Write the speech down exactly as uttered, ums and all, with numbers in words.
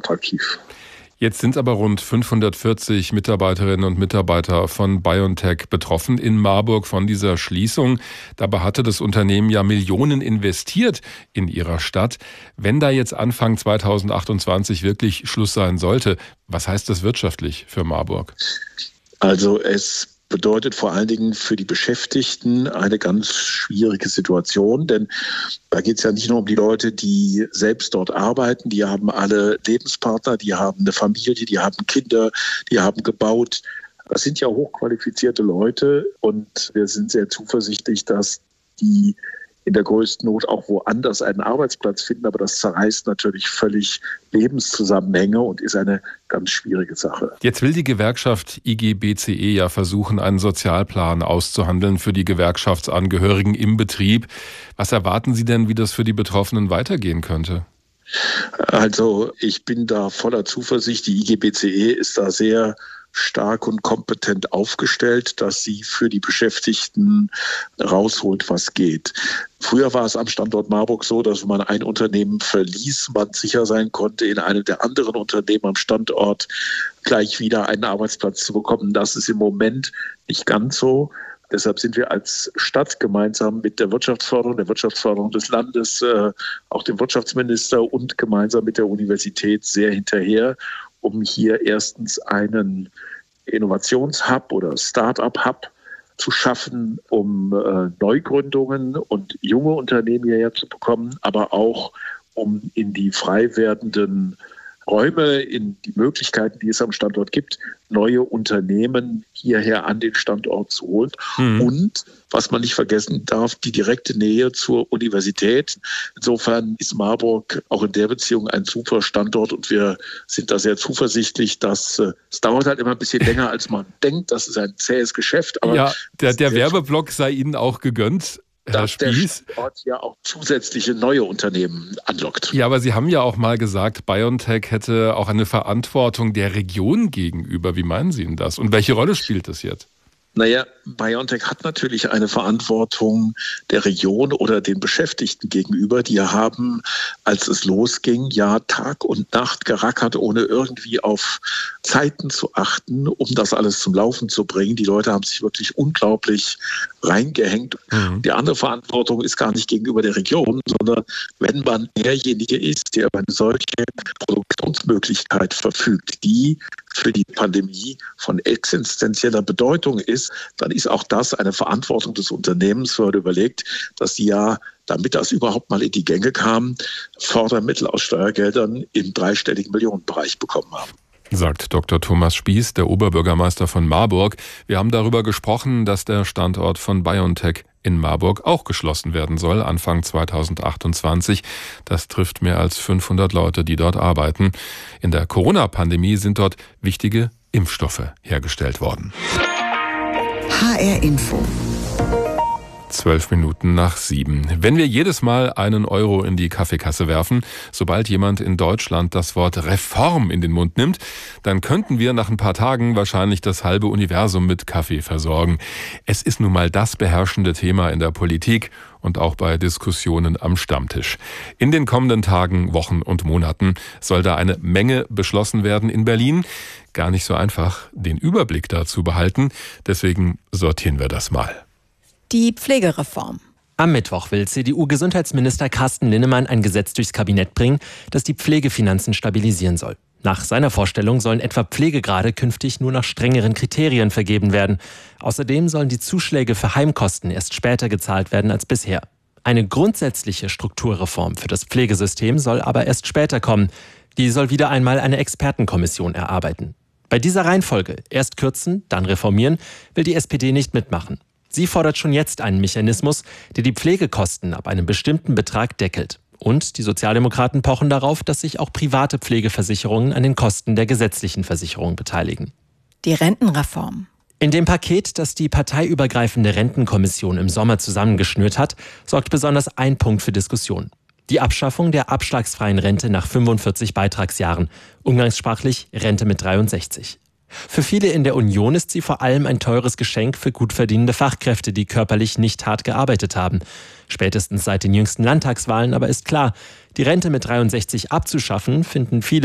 attraktiv. Jetzt sind aber rund fünfhundertvierzig Mitarbeiterinnen und Mitarbeiter von BioNTech betroffen in Marburg von dieser Schließung. Dabei hatte das Unternehmen ja Millionen investiert in ihrer Stadt. Wenn da jetzt Anfang zweitausendachtundzwanzig wirklich Schluss sein sollte, was heißt das wirtschaftlich für Marburg? Also es bedeutet vor allen Dingen für die Beschäftigten eine ganz schwierige Situation, denn da geht es ja nicht nur um die Leute, die selbst dort arbeiten, die haben alle Lebenspartner, die haben eine Familie, die haben Kinder, die haben gebaut. Das sind ja hochqualifizierte Leute und wir sind sehr zuversichtlich, dass die in der größten Not auch woanders einen Arbeitsplatz finden. Aber das zerreißt natürlich völlig Lebenszusammenhänge und ist eine ganz schwierige Sache. Jetzt will die Gewerkschaft I G B C E ja versuchen, einen Sozialplan auszuhandeln für die Gewerkschaftsangehörigen im Betrieb. Was erwarten Sie denn, wie das für die Betroffenen weitergehen könnte? Also ich bin da voller Zuversicht. Die I G B C E ist da sehr stark und kompetent aufgestellt, dass sie für die Beschäftigten rausholt, was geht. Früher war es am Standort Marburg so, dass wenn man ein Unternehmen verließ, man sicher sein konnte, in einem der anderen Unternehmen am Standort gleich wieder einen Arbeitsplatz zu bekommen. Das ist im Moment nicht ganz so. Deshalb sind wir als Stadt gemeinsam mit der Wirtschaftsförderung, der Wirtschaftsförderung des Landes, äh, auch dem Wirtschaftsminister und gemeinsam mit der Universität sehr hinterher, um hier erstens einen Innovationshub oder Start-up-Hub zu schaffen, um äh, Neugründungen und junge Unternehmen hierher zu bekommen, aber auch um in die frei werdenden Räume, in die Möglichkeiten, die es am Standort gibt, neue Unternehmen hierher an den Standort zu holen. Mhm. Und, was man nicht vergessen darf, die direkte Nähe zur Universität. Insofern ist Marburg auch in der Beziehung ein super Standort und wir sind da sehr zuversichtlich, dass äh, es dauert halt immer ein bisschen länger, als man denkt. Das ist ein zähes Geschäft. Aber ja, der, der Werbeblock sei Ihnen auch gegönnt. Herr Spieß, der Ort ja auch zusätzliche neue Unternehmen anlockt. Ja, aber Sie haben ja auch mal gesagt, BioNTech hätte auch eine Verantwortung der Region gegenüber. Wie meinen Sie denn das? Und welche Rolle spielt das jetzt? Naja, BioNTech hat natürlich eine Verantwortung der Region oder den Beschäftigten gegenüber. Die haben, als es losging, ja Tag und Nacht gerackert, ohne irgendwie auf Zeiten zu achten, um das alles zum Laufen zu bringen. Die Leute haben sich wirklich unglaublich reingehängt. Mhm. Die andere Verantwortung ist gar nicht gegenüber der Region, sondern wenn man derjenige ist, der über eine solche Produktionsmöglichkeit verfügt, die für die Pandemie von existenzieller Bedeutung ist, dann ist auch das eine Verantwortung des Unternehmens, wo man überlegt, dass die ja, damit das überhaupt mal in die Gänge kam, Fördermittel aus Steuergeldern im dreistelligen Millionenbereich bekommen haben. Sagt Doktor Thomas Spieß, der Oberbürgermeister von Marburg. Wir haben darüber gesprochen, dass der Standort von BioNTech in Marburg auch geschlossen werden soll, Anfang zweitausendachtundzwanzig. Das trifft mehr als fünfhundert Leute, die dort arbeiten. In der Corona-Pandemie sind dort wichtige Impfstoffe hergestellt worden. H R Info. Zwölf Minuten nach sieben. Wenn wir jedes Mal einen Euro in die Kaffeekasse werfen, sobald jemand in Deutschland das Wort Reform in den Mund nimmt, dann könnten wir nach ein paar Tagen wahrscheinlich das halbe Universum mit Kaffee versorgen. Es ist nun mal das beherrschende Thema in der Politik und auch bei Diskussionen am Stammtisch. In den kommenden Tagen, Wochen und Monaten soll da eine Menge beschlossen werden in Berlin. Gar nicht so einfach, den Überblick dazu behalten. Deswegen sortieren wir das mal. Die Pflegereform. Am Mittwoch will C D U-Gesundheitsminister Carsten Linnemann ein Gesetz durchs Kabinett bringen, das die Pflegefinanzen stabilisieren soll. Nach seiner Vorstellung sollen etwa Pflegegrade künftig nur nach strengeren Kriterien vergeben werden. Außerdem sollen die Zuschläge für Heimkosten erst später gezahlt werden als bisher. Eine grundsätzliche Strukturreform für das Pflegesystem soll aber erst später kommen. Die soll wieder einmal eine Expertenkommission erarbeiten. Bei dieser Reihenfolge, erst kürzen, dann reformieren, will die S P D nicht mitmachen. Sie fordert schon jetzt einen Mechanismus, der die Pflegekosten ab einem bestimmten Betrag deckelt. Und die Sozialdemokraten pochen darauf, dass sich auch private Pflegeversicherungen an den Kosten der gesetzlichen Versicherung beteiligen. Die Rentenreform. In dem Paket, das die parteiübergreifende Rentenkommission im Sommer zusammengeschnürt hat, sorgt besonders ein Punkt für Diskussion. Die Abschaffung der abschlagsfreien Rente nach fünfundvierzig Beitragsjahren, umgangssprachlich Rente mit dreiundsechzig. Für viele in der Union ist sie vor allem ein teures Geschenk für gut verdienende Fachkräfte, die körperlich nicht hart gearbeitet haben. Spätestens seit den jüngsten Landtagswahlen aber ist klar, die Rente mit dreiundsechzig abzuschaffen, finden viele